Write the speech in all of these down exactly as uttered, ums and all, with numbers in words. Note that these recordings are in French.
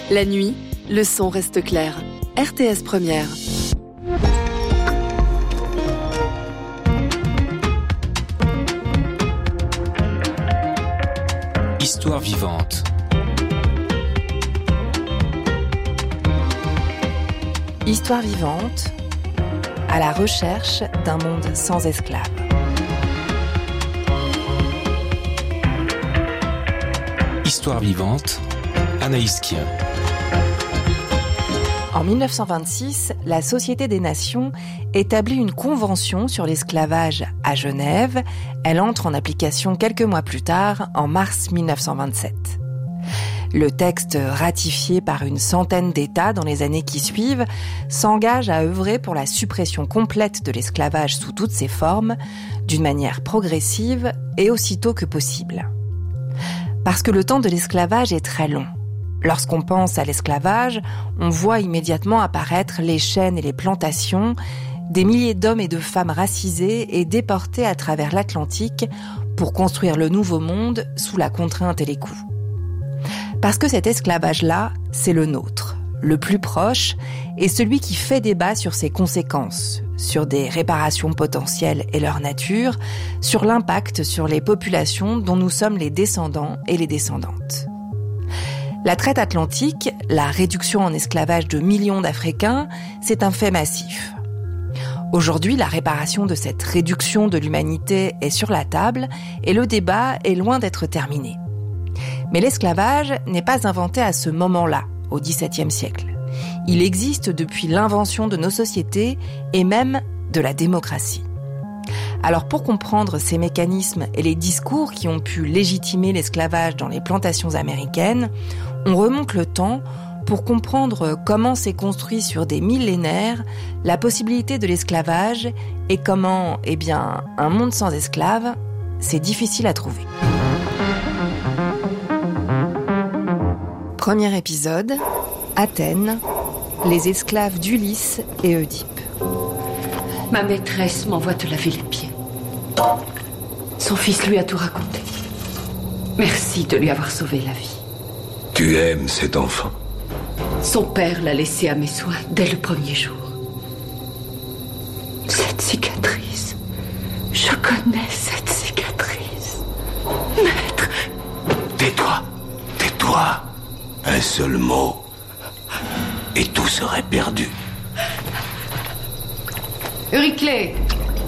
La nuit, le son reste clair. R T S Première. Histoire vivante. Histoire vivante, à la recherche d'un monde sans esclaves. Histoire vivante, Anaïs Kien. En dix-neuf cent vingt-six, la Société des Nations établit une convention sur l'esclavage à Genève. Elle entre en application quelques mois plus tard, en mars dix-neuf cent vingt-sept. Le texte, ratifié par une centaine d'États dans les années qui suivent, s'engage à œuvrer pour la suppression complète de l'esclavage sous toutes ses formes, d'une manière progressive et aussitôt que possible. Parce que le temps de l'esclavage est très long. Lorsqu'on pense à l'esclavage, on voit immédiatement apparaître les chaînes et les plantations, des milliers d'hommes et de femmes racisés et déportés à travers l'Atlantique pour construire le nouveau monde sous la contrainte et les coups. Parce que cet esclavage-là, c'est le nôtre, le plus proche, et celui qui fait débat sur ses conséquences, sur des réparations potentielles et leur nature, sur l'impact sur les populations dont nous sommes les descendants et les descendantes. La traite atlantique, la réduction en esclavage de millions d'Africains, c'est un fait massif. Aujourd'hui, la réparation de cette réduction de l'humanité est sur la table et le débat est loin d'être terminé. Mais l'esclavage n'est pas inventé à ce moment-là, au dix-septième siècle. Il existe depuis l'invention de nos sociétés et même de la démocratie. Alors pour comprendre ces mécanismes et les discours qui ont pu légitimer l'esclavage dans les plantations américaines, on remonte le temps pour comprendre comment s'est construit sur des millénaires la possibilité de l'esclavage et comment, eh bien, un monde sans esclaves, c'est difficile à trouver. Premier épisode, Athènes, les esclaves d'Ulysse et Oedipe. Ma maîtresse m'envoie te laver les pieds. Son fils lui a tout raconté. Merci de lui avoir sauvé la vie. Tu aimes cet enfant? Son père l'a laissé à mes soins dès le premier jour. Cette cicatrice, je connais cette cicatrice. Maître! Tais-toi, tais-toi. Un seul mot, et tout serait perdu. Euryclée!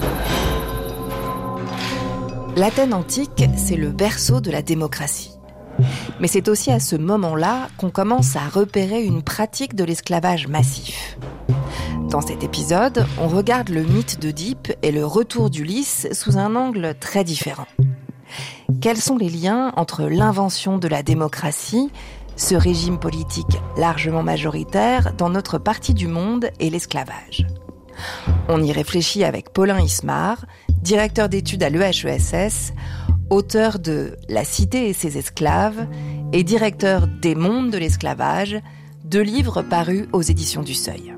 L'Athènes antique, c'est le berceau de la démocratie. Mais c'est aussi à ce moment-là qu'on commence à repérer une pratique de l'esclavage massif. Dans cet épisode, on regarde le mythe d'Oedipe et le retour d'Ulysse sous un angle très différent. Quels sont les liens entre l'invention de la démocratie, ce régime politique largement majoritaire dans notre partie du monde, et l'esclavage? On y réfléchit avec Paulin Ismar, directeur d'études à l'E H E S S, auteur de La Cité et ses esclaves et directeur des mondes de l'esclavage, deux livres parus aux éditions du Seuil.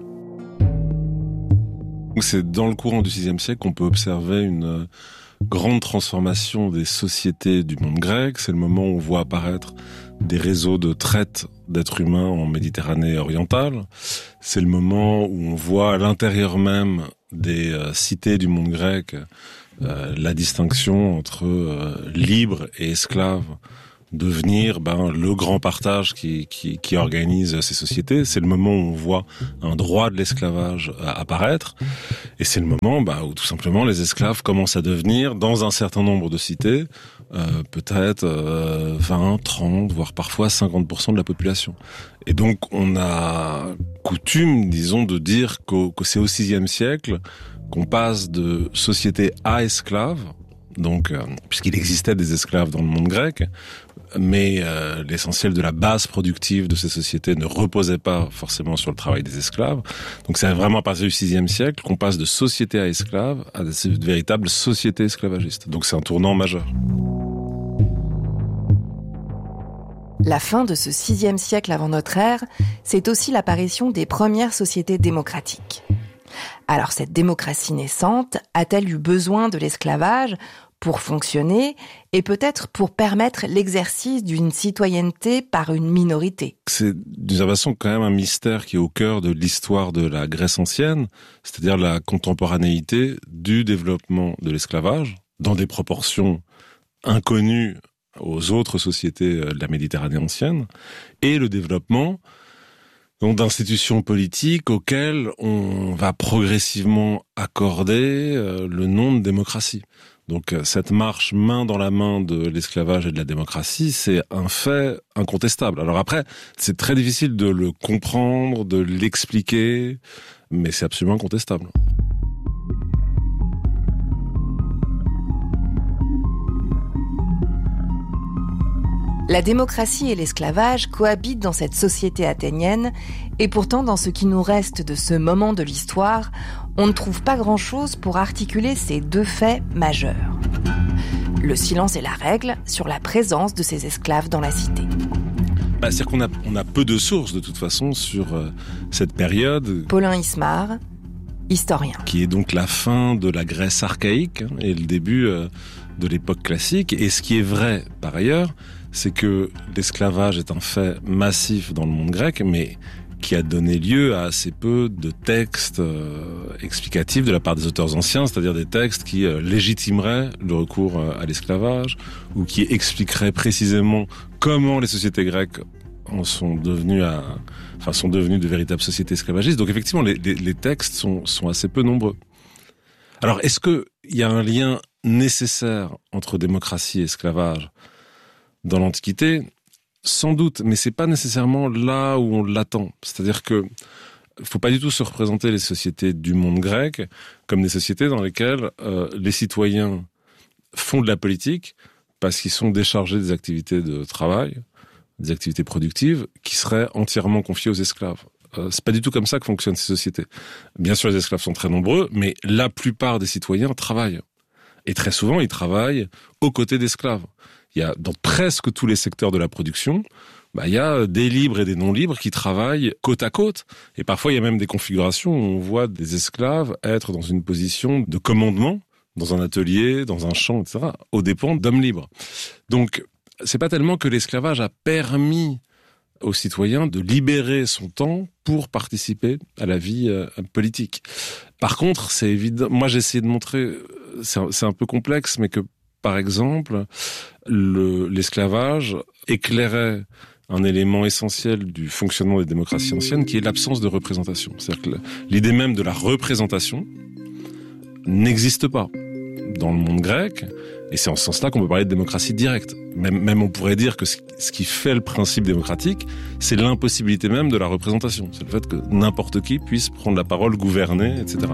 C'est dans le courant du sixième siècle qu'on peut observer une grande transformation des sociétés du monde grec. C'est le moment où on voit apparaître des réseaux de traite d'êtres humains en Méditerranée orientale. C'est le moment où on voit à l'intérieur même des euh, cités du monde grec euh, la distinction entre euh, libres et esclaves devenir ben, le grand partage qui, qui, qui organise ces sociétés. C'est le moment où on voit un droit de l'esclavage apparaître. Et c'est le moment ben, où tout simplement les esclaves commencent à devenir, dans un certain nombre de cités, euh, peut-être euh, vingt, trente, voire parfois cinquante pour cent de la population. Et donc on a coutume, disons, de dire qu'au, que c'est au sixième siècle qu'on passe de société à esclaves, donc euh, puisqu'il existait des esclaves dans le monde grec, mais euh, l'essentiel de la base productive de ces sociétés ne reposait pas forcément sur le travail des esclaves. Donc c'est vraiment à partir du sixième siècle qu'on passe de société à esclaves à de véritables sociétés esclavagistes. Donc c'est un tournant majeur. La fin de ce sixième siècle avant notre ère, c'est aussi l'apparition des premières sociétés démocratiques. Alors cette démocratie naissante a-t-elle eu besoin de l'esclavage pour fonctionner et peut-être pour permettre l'exercice d'une citoyenneté par une minorité. C'est d'une certaine façon quand même un mystère qui est au cœur de l'histoire de la Grèce ancienne, c'est-à-dire la contemporanéité du développement de l'esclavage dans des proportions inconnues aux autres sociétés de la Méditerranée ancienne, et le développement donc d'institutions politiques auxquelles on va progressivement accorder euh, le nom de démocratie. Donc cette marche main dans la main de l'esclavage et de la démocratie, c'est un fait incontestable. Alors après, c'est très difficile de le comprendre, de l'expliquer, mais c'est absolument incontestable. La démocratie et l'esclavage cohabitent dans cette société athénienne, et pourtant dans ce qui nous reste de ce moment de l'histoire, on ne trouve pas grand-chose pour articuler ces deux faits majeurs. Le silence est la règle sur la présence de ces esclaves dans la cité. Bah, c'est-à-dire qu'on a, on a peu de sources de toute façon sur euh, cette période. Paulin Ismar, historien. Qui est donc la fin de la Grèce archaïque hein, et le début euh, de l'époque classique. Et ce qui est vrai par ailleurs, c'est que l'esclavage est un fait massif dans le monde grec, mais qui a donné lieu à assez peu de textes euh, explicatifs de la part des auteurs anciens, c'est-à-dire des textes qui euh, légitimeraient le recours euh, à l'esclavage, ou qui expliqueraient précisément comment les sociétés grecques en sont devenues à, enfin, sont devenues de véritables sociétés esclavagistes. Donc effectivement, les, les, les textes sont, sont assez peu nombreux. Alors, est-ce que il y a un lien nécessaire entre démocratie et esclavage dans l'Antiquité? Sans doute, mais c'est pas nécessairement là où on l'attend. C'est-à-dire que faut pas du tout se représenter les sociétés du monde grec comme des sociétés dans lesquelles euh, les citoyens font de la politique parce qu'ils sont déchargés des activités de travail, des activités productives, qui seraient entièrement confiées aux esclaves. Euh, c'est pas du tout comme ça que fonctionnent ces sociétés. Bien sûr, les esclaves sont très nombreux, mais la plupart des citoyens travaillent. Et très souvent, ils travaillent aux côtés d'esclaves. Il y a dans presque tous les secteurs de la production, bah, il y a des libres et des non-libres qui travaillent côte à côte. Et parfois, il y a même des configurations où on voit des esclaves être dans une position de commandement, dans un atelier, dans un champ, et cetera, aux dépens d'hommes libres. Donc, c'est pas tellement que l'esclavage a permis aux citoyens de libérer son temps pour participer à la vie euh, politique. Par contre, c'est évident. Moi, j'ai essayé de montrer, c'est un, c'est un peu complexe, mais que par exemple, le, l'esclavage éclairait un élément essentiel du fonctionnement des démocraties anciennes, qui est l'absence de représentation. C'est-à-dire que l'idée même de la représentation n'existe pas dans le monde grec, et c'est en ce sens-là qu'on peut parler de démocratie directe. Même, même on pourrait dire que ce qui fait le principe démocratique, c'est l'impossibilité même de la représentation. C'est le fait que n'importe qui puisse prendre la parole, gouverner, et cetera.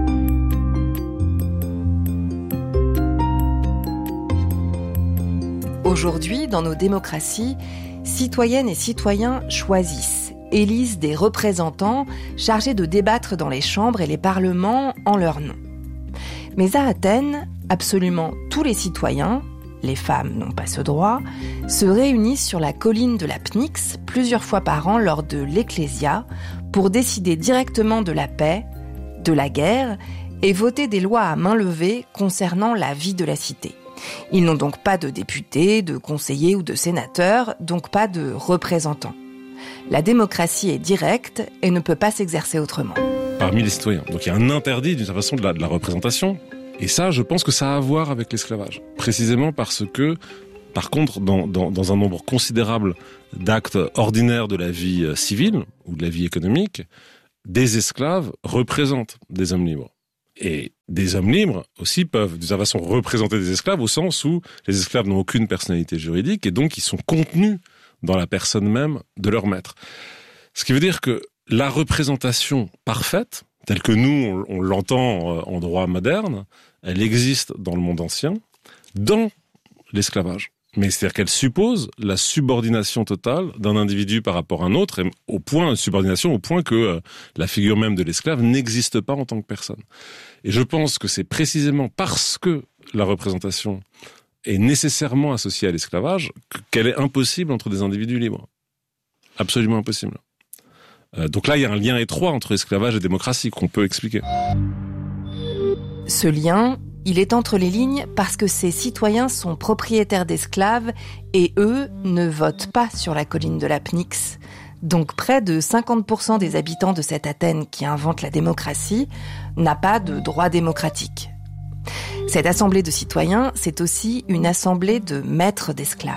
Aujourd'hui, dans nos démocraties, citoyennes et citoyens choisissent, élisent des représentants chargés de débattre dans les chambres et les parlements en leur nom. Mais à Athènes, absolument tous les citoyens, les femmes n'ont pas ce droit, se réunissent sur la colline de la Pnyx plusieurs fois par an lors de l'Ecclésia pour décider directement de la paix, de la guerre et voter des lois à main levée concernant la vie de la cité. Ils n'ont donc pas de députés, de conseillers ou de sénateurs, donc pas de représentants. La démocratie est directe et ne peut pas s'exercer autrement. Parmi les citoyens. Donc il y a un interdit d'une certaine façon de la, de la représentation. Et ça, je pense que ça a à voir avec l'esclavage. Précisément parce que, par contre, dans, dans, dans un nombre considérable d'actes ordinaires de la vie civile ou de la vie économique, des esclaves représentent des hommes libres. Et des hommes libres aussi peuvent, d'une certaine façon, représenter des esclaves au sens où les esclaves n'ont aucune personnalité juridique et donc ils sont contenus dans la personne même de leur maître. Ce qui veut dire que la représentation parfaite, telle que nous, on, on l'entend en droit moderne, elle existe dans le monde ancien, dans l'esclavage. Mais c'est-à-dire qu'elle suppose la subordination totale d'un individu par rapport à un autre, et au point, une subordination au point que euh, la figure même de l'esclave n'existe pas en tant que personne. Et je pense que c'est précisément parce que la représentation est nécessairement associée à l'esclavage qu'elle est impossible entre des individus libres. Absolument impossible. Euh, donc là, il y a un lien étroit entre esclavage et démocratie qu'on peut expliquer. Ce lien, il est entre les lignes parce que ces citoyens sont propriétaires d'esclaves et eux ne votent pas sur la colline de la Pnyx. Donc près de cinquante pour cent des habitants de cette Athènes qui invente la démocratie n'a pas de droit démocratique. Cette assemblée de citoyens, c'est aussi une assemblée de maîtres d'esclaves.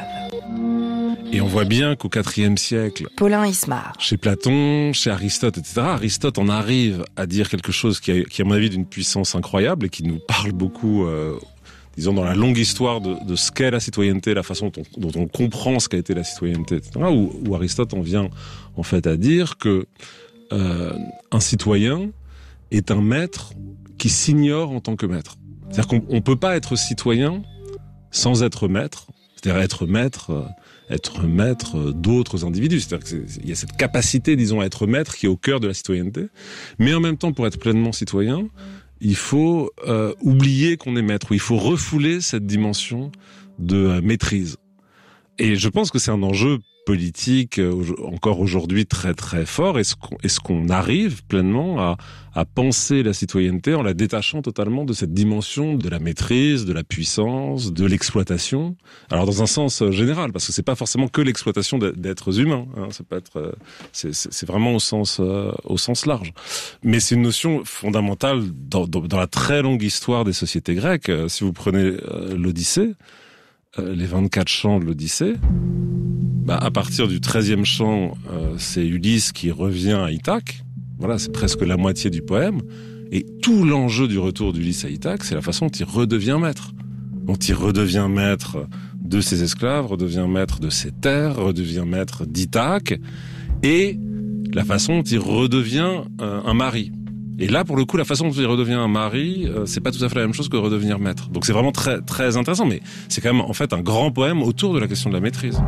Et on voit bien qu'au quatrième siècle, Paulin Ismar, chez Platon, chez Aristote, et cetera, Aristote en arrive à dire quelque chose qui, a, qui à mon avis, d'une puissance incroyable et qui nous parle beaucoup, euh, disons, dans la longue histoire de, de ce qu'est la citoyenneté, la façon dont on, dont on comprend ce qu'a été la citoyenneté, et cetera, où, où Aristote en vient, en fait, à dire que euh, un citoyen est un maître qui s'ignore en tant que maître. C'est-à-dire qu'on ne peut pas être citoyen sans être maître, c'est-à-dire être maître... Euh, être maître d'autres individus. C'est-à-dire qu'il y a cette capacité, disons, à être maître qui est au cœur de la citoyenneté. Mais en même temps, pour être pleinement citoyen, il faut euh, oublier qu'on est maître, ou il faut refouler cette dimension de euh, maîtrise. Et je pense que c'est un enjeu politique euh, encore aujourd'hui très très fort. Est-ce qu'on, est-ce qu'on arrive pleinement à, à penser la citoyenneté en la détachant totalement de cette dimension de la maîtrise, de la puissance, de l'exploitation? Alors dans un sens général, parce que c'est pas forcément que l'exploitation d'êtres humains. Hein, ça peut être, c'est, c'est, c'est vraiment au sens euh, au sens large. Mais c'est une notion fondamentale dans, dans, dans la très longue histoire des sociétés grecques. Si vous prenez euh, l'Odyssée, euh, les vingt-quatre chants de l'Odyssée. Bah, à partir du treizième chant, euh, c'est Ulysse qui revient à Ithaque. Voilà, c'est presque la moitié du poème. Et tout l'enjeu du retour d'Ulysse à Ithaque, c'est la façon dont il redevient maître. Dont il redevient maître de ses esclaves, redevient maître de ses terres, redevient maître d'Ithaque. Et la façon dont il redevient euh, un mari. Et là, pour le coup, la façon dont il redevient un mari, euh, c'est pas tout à fait la même chose que redevenir maître. Donc c'est vraiment très, très intéressant. Mais c'est quand même, en fait, un grand poème autour de la question de la maîtrise.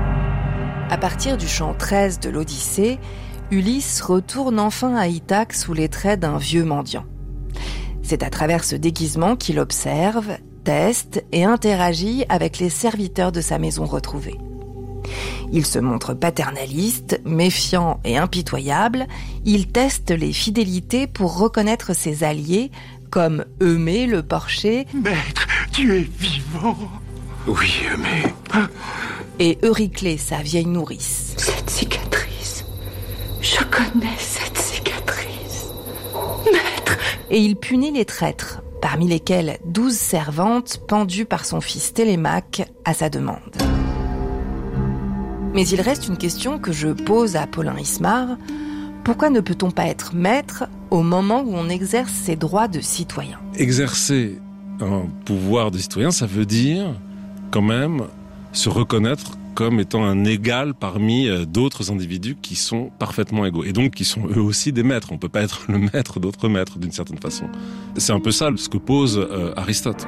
À partir du chant treize de l'Odyssée, Ulysse retourne enfin à Ithaque sous les traits d'un vieux mendiant. C'est à travers ce déguisement qu'il observe, teste et interagit avec les serviteurs de sa maison retrouvée. Il se montre paternaliste, méfiant et impitoyable. Il teste les fidélités pour reconnaître ses alliés, comme Eumée le porcher. Maître, tu es vivant. Oui, Eumée. Et Euryclée, sa vieille nourrice. Cette cicatrice, je connais cette cicatrice. Maître. Et il punit les traîtres, parmi lesquels douze servantes pendues par son fils Télémaque à sa demande. Mais il reste une question que je pose à Paulin Ismar. Pourquoi ne peut-on pas être maître au moment où on exerce ses droits de citoyen ? Exercer un pouvoir de citoyen, ça veut dire quand même se reconnaître comme étant un égal parmi d'autres individus qui sont parfaitement égaux et donc qui sont eux aussi des maîtres. On peut pas être le maître d'autres maîtres d'une certaine façon. C'est un peu ça ce que pose euh, Aristote.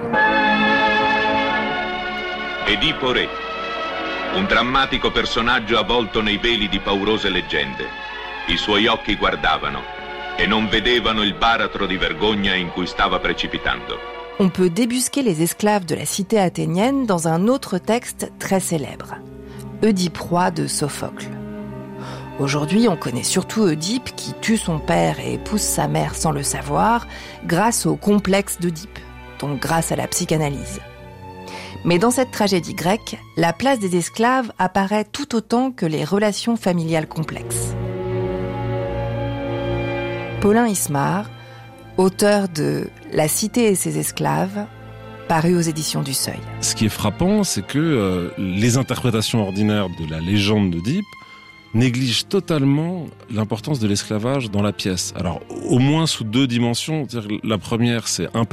Edipo Re, un drammatico personaggio avvolto nei veli di paurose leggende. I suoi occhi guardavano e non vedevano il baratro di vergogna in cui stava precipitando. On peut débusquer les esclaves de la cité athénienne dans un autre texte très célèbre, Oedipe roi de Sophocle. Aujourd'hui, on connaît surtout Oedipe qui tue son père et épouse sa mère sans le savoir, grâce au complexe d'Oedipe, donc grâce à la psychanalyse. Mais dans cette tragédie grecque, la place des esclaves apparaît tout autant que les relations familiales complexes. Paulin Ismar, auteur de La cité et ses esclaves, paru aux éditions du Seuil. Ce qui est frappant, c'est que euh, les interprétations ordinaires de la légende d'Oedipe négligent totalement l'importance de l'esclavage dans la pièce. Alors, au moins sous deux dimensions. C'est-à-dire, la première, c'est un